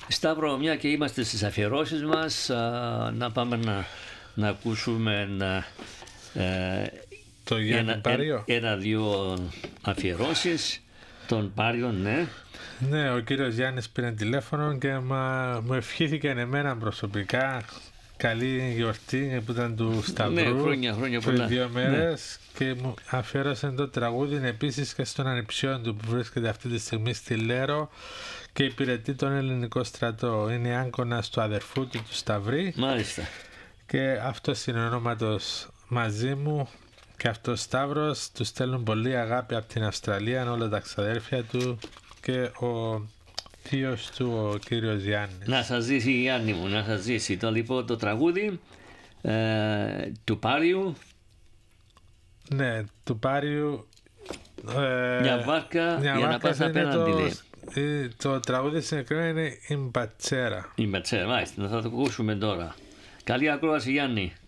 Σταύρο, μια και είμαστε στις αφιερώσεις μας, να πάμε να ακούσουμε το Γιάννη Πάριο. Ένα-δύο αφιερώσεις των Πάριων, ναι. Ναι, ο κύριος Γιάννης πήρε τηλέφωνο και μου ευχήθηκε εμένα προσωπικά καλή γιορτή που ήταν του Σταυρού. Ναι, χρόνια πολλά. 2 μέρες, ναι. Και μου αφιέρωσε το τραγούδι επίσης και στον ανιψιόν του που βρίσκεται αυτή τη στιγμή στη Λέρο και υπηρετεί τον ελληνικό στρατό. Είναι άγκονας του αδερφού του Σταυρή. Μάλιστα. Και αυτός είναι ονόματος μαζί μου και αυτός Σταύρος. Του στέλνουν πολύ αγάπη από την Αυστραλία, όλα τα ξαδέρφια του και ο θείος του, ο κύριος Γιάννης. Να σας ζήσει, Γιάννη μου, να σας ζήσει. Λοιπόν, το τραγούδι του Πάριου. Ναι, του Πάριου. Μια βάρκα για να πας απέναντι, λέει. Το τραγούδι συγκεκριμένα είναι η Μπατσέρα. Η Μπατσέρα, μάλιστα. Θα το ακούσουμε τώρα. Καλή ακρόαση, Γιάννη.